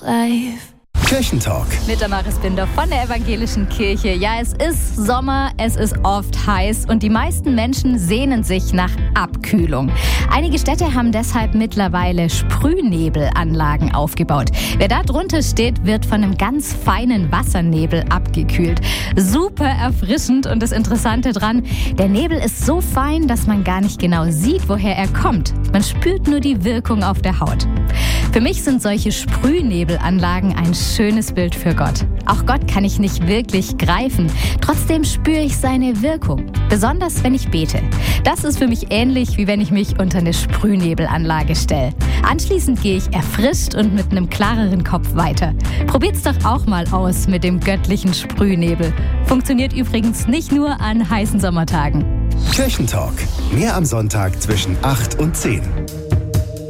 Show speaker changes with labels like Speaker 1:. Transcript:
Speaker 1: life.
Speaker 2: Kirchentalk.
Speaker 3: Mit Damaris Binder von der Evangelischen Kirche. Ja, es ist Sommer, es ist oft heiß und die meisten Menschen sehnen sich nach Abkühlung. Einige Städte haben deshalb mittlerweile Sprühnebelanlagen aufgebaut. Wer da drunter steht, wird von einem ganz feinen Wassernebel abgekühlt. Super erfrischend und das Interessante dran, der Nebel ist so fein, dass man gar nicht genau sieht, woher er kommt. Man spürt nur die Wirkung auf der Haut. Für mich sind solche Sprühnebelanlagen ein schönes Bild für Gott. Auch Gott kann ich nicht wirklich greifen. Trotzdem spüre ich seine Wirkung. Besonders, wenn ich bete. Das ist für mich ähnlich, wie wenn ich mich unter eine Sprühnebelanlage stelle. Anschließend gehe ich erfrischt und mit einem klareren Kopf weiter. Probiert's doch auch mal aus mit dem göttlichen Sprühnebel. Funktioniert übrigens nicht nur an heißen Sommertagen.
Speaker 2: Kirchentalk. Mehr am Sonntag zwischen 8 und 10.